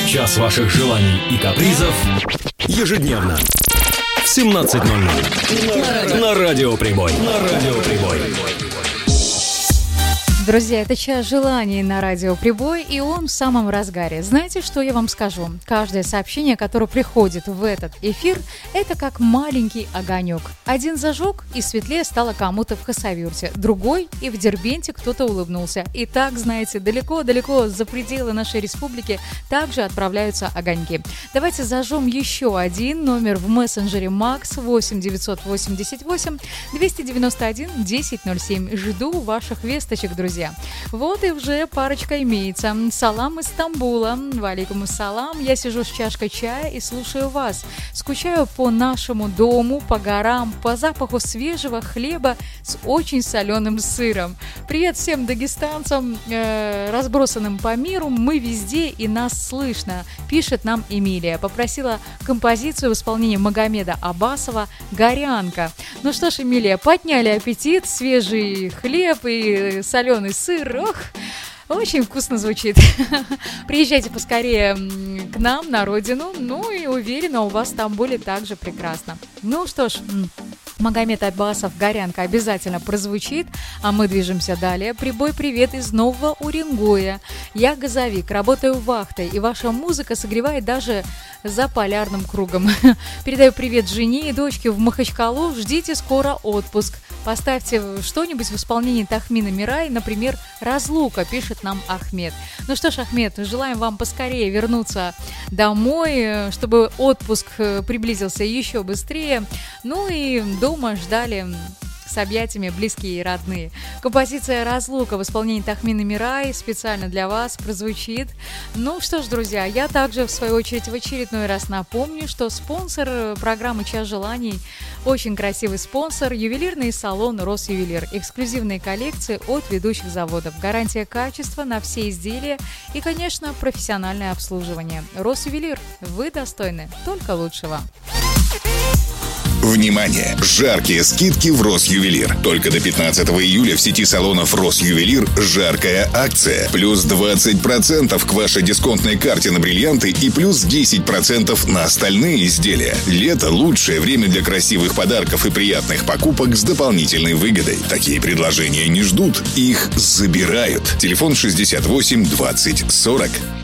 Час ваших желаний и капризов ежедневно в 17:00 на Радио Прибой. Друзья, это час желаний на Радио Прибой, и он в самом разгаре. Знаете, что я вам скажу? Каждое сообщение, которое приходит в этот эфир, это как маленький огонек. Один зажег, и светлее стало кому-то в Хасавюрте, другой, и в Дербенте кто-то улыбнулся. И так, знаете, далеко-далеко за пределы нашей республики также отправляются огоньки. Давайте зажжем еще один номер в мессенджере МАКС 8 988 291 1007. Жду ваших весточек, друзья. Вот и уже парочка имеется. Салам из Стамбула. Валикум ассалам. Я сижу с чашкой чая и слушаю вас. Скучаю по нашему дому, по горам, по запаху свежего хлеба с очень соленым сыром. Привет всем дагестанцам, разбросанным по миру. Мы везде и нас слышно, пишет нам Эмилия. Попросила композицию в исполнении Магомеда Аббасова «Горянка». Ну что ж, Эмилия, подняли аппетит, свежий хлеб и соленый сыр. Ох, очень вкусно звучит. Приезжайте поскорее к нам на родину. Ну и уверена, у вас в Стамбуле также прекрасно. Ну что ж, Магомед Аббасов «Горянка» обязательно прозвучит, а мы движемся далее. Прибой привет из Нового Уренгоя. Я газовик, работаю вахтой, и ваша музыка согревает даже за полярным кругом. Передаю привет жене и дочке в Махачкалу. Ждите скоро отпуск. Поставьте что-нибудь в исполнении Тахмина Мирай, например, «Разлука», пишет нам Ахмед. Ну что ж, Ахмед, желаем вам поскорее вернуться домой, чтобы отпуск приблизился еще быстрее. Ну и дома ждали с объятиями близкие и родные. Композиция «Разлука» в исполнении Тахмина Мирай специально для вас прозвучит. Ну что ж, друзья, я также в свою очередь в очередной раз напомню, что спонсор программы «Час желаний» очень красивый спонсор — ювелирный салон «Росювелир». Эксклюзивные коллекции от ведущих заводов. Гарантия качества на все изделия и, конечно, профессиональное обслуживание. «Росювелир». Вы достойны только лучшего. Внимание! Жаркие скидки в Росювелир. Только до 15 июля в сети салонов Росювелир жаркая акция. Плюс 20% к вашей дисконтной карте на бриллианты и плюс 10% на остальные изделия. Лето – лучшее время для красивых подарков и приятных покупок с дополнительной выгодой. Такие предложения не ждут, их забирают. Телефон 68 20 40.